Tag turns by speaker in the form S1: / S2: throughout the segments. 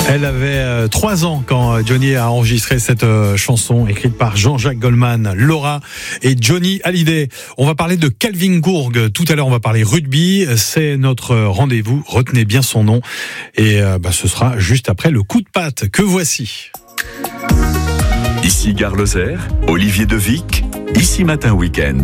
S1: Elle avait 3 ans quand Johnny a enregistré cette chanson écrite par Jean-Jacques Goldman, Laura et Johnny Hallyday. On va parler de Calvin Gourg. Tout à l'heure, on va parler rugby. C'est notre rendez-vous. Retenez bien son nom. Et ce sera juste après le coup de patte que voici.
S2: Ici Gare Lozère, Olivier Devic, Ici Matin Week-end.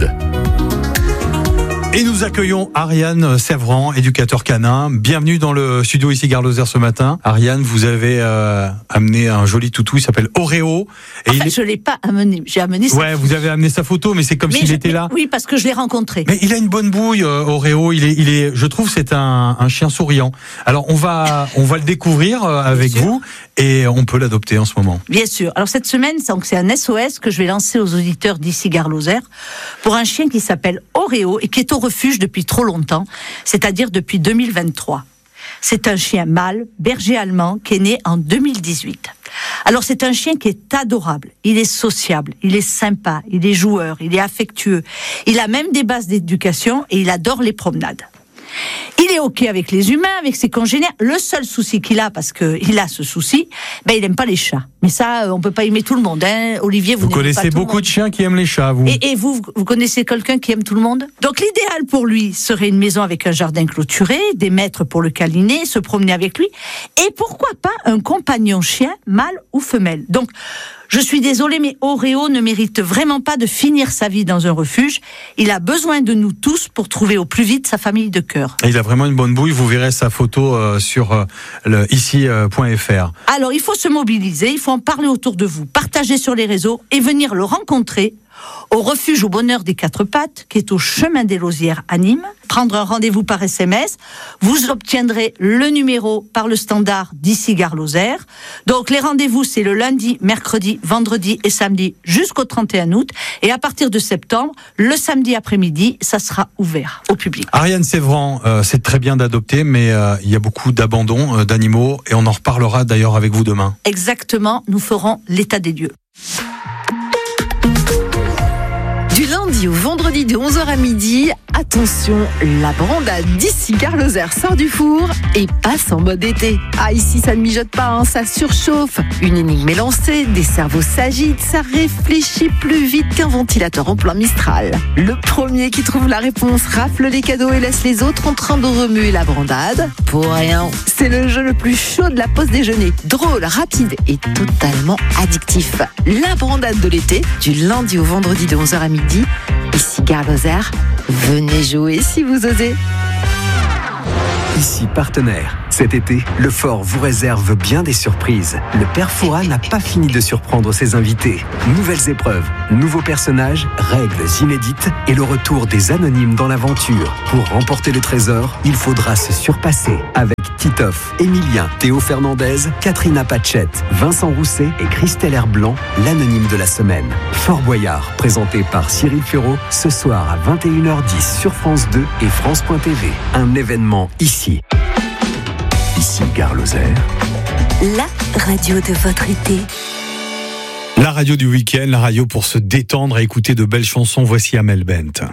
S1: Et nous accueillons Ariane Sévran, éducateur canin. Bienvenue dans le studio ici Gare Lozère ce matin. Ariane, vous avez amené un joli toutou, il s'appelle Oreo. Et
S3: je l'ai pas amené, j'ai amené sa photo.
S1: Vous avez amené sa photo, mais c'est comme s'il était là.
S3: Oui, parce que je l'ai rencontré.
S1: Mais il a une bonne bouille, Oreo. Il est, je trouve, c'est un chien souriant. Alors on va le découvrir avec vous et on peut l'adopter en ce moment.
S3: Bien sûr. Alors cette semaine, c'est un SOS que je vais lancer aux auditeurs d'ici Gare Lozère pour un chien qui s'appelle Oreo et qui est au refuge depuis trop longtemps, c'est-à-dire depuis 2023. C'est un chien mâle, berger allemand, qui est né en 2018. Alors c'est un chien qui est adorable, il est sociable, il est sympa, il est joueur, il est affectueux, il a même des bases d'éducation et il adore les promenades. Il est ok avec les humains, avec ses congénères. Le seul souci qu'il a, parce qu'il a ce souci, il aime pas les chats. Mais ça, on peut pas aimer tout le monde, hein. Olivier, vous
S1: connaissez beaucoup de chiens qui aiment les chats, vous.
S3: Et vous connaissez quelqu'un qui aime tout le monde? Donc l'idéal pour lui serait une maison avec un jardin clôturé, des maîtres pour le câliner, se promener avec lui, et pourquoi pas un compagnon chien, mâle ou femelle. Donc, je suis désolée, mais Oreo ne mérite vraiment pas de finir sa vie dans un refuge. Il a besoin de nous tous pour trouver au plus vite sa famille de cœur.
S1: Il a vraiment une bonne bouille. Vous verrez sa photo sur le ici.fr.
S3: Alors, il faut se mobiliser, il faut en parler autour de vous, partager sur les réseaux et venir le rencontrer au refuge au bonheur des 4 pattes, qui est au chemin des Lausières à Nîmes. Prendre un rendez-vous par SMS. Vous obtiendrez le numéro par le standard d'ici Gare Lozère. Donc les rendez-vous, c'est le lundi, mercredi, vendredi et samedi jusqu'au 31 août. Et à partir de septembre, le samedi après-midi, ça sera ouvert au public.
S1: Ariane Sévran, c'est très bien d'adopter, mais il y a beaucoup d'abandon d'animaux et on en reparlera d'ailleurs avec vous demain.
S3: Exactement, nous ferons l'état des lieux.
S4: Du lundi au vendredi de 11h à midi, attention, la brandade d'ici Gare Lozère sort du four et passe en mode été. Ah, ici ça ne mijote pas, ça surchauffe. Une énigme est lancée, des cerveaux s'agitent, ça réfléchit plus vite qu'un ventilateur en plein Mistral. Le premier qui trouve la réponse rafle les cadeaux et laisse les autres en train de remuer la brandade. Pour rien, c'est le jeu le plus chaud de la pause déjeuner. Drôle, rapide et totalement addictif. La brandade de l'été, du lundi au vendredi de 11h à midi. Ici Gare Lozère, venez jouer si vous osez.
S5: Ici partenaire. Cet été, le Fort vous réserve bien des surprises. Le Père Fouras n'a pas fini de surprendre ses invités. Nouvelles épreuves, nouveaux personnages, règles inédites et le retour des anonymes dans l'aventure. Pour remporter le trésor, il faudra se surpasser avec Titoff, Emilien, Théo Fernandez, Katrina Pachette, Vincent Rousset et Christelle Herblanc, l'anonyme de la semaine. Fort Boyard, présenté par Cyril Ferraud, ce soir à 21h10 sur France 2 et France.tv. Un événement ici. Ici Gare Lozère.
S6: La radio de votre été.
S1: La radio du week-end, la radio pour se détendre et écouter de belles chansons. Voici Amel Bent.